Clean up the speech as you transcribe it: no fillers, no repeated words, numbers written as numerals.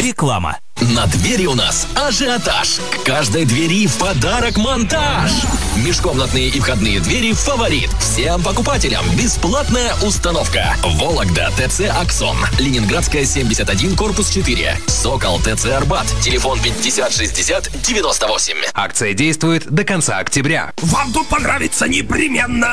Реклама. На двери у нас ажиотаж. К каждой двери в подарок монтаж. Межкомнатные и входные двери «Фаворит». Всем покупателям бесплатная установка. Вологда ТЦ «Аксон». Ленинградская, 71, корпус 4. Сокол ТЦ «Арбат». Телефон 50 60 98. Акция действует до конца октября. Вам тут понравится непременно.